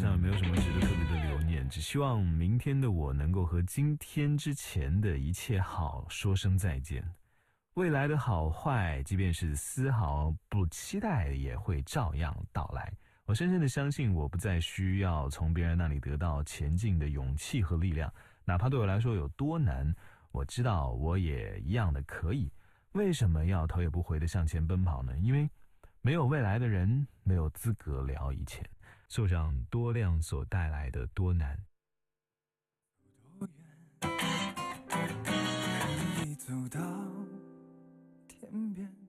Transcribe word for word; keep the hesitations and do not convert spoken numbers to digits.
上也没有什么值得特别的留念，只希望明天的我能够和今天之前的一切好说声再见。未来的好坏，即便是丝毫不期待，也会照样到来。我深深的相信，我不再需要从别人那里得到前进的勇气和力量，哪怕对我来说有多难，我知道我也一样的可以。为什么要头也不回的向前奔跑呢？因为没有未来的人，没有资格聊以前。受上多量所带来的多难。 多远可以走到天边，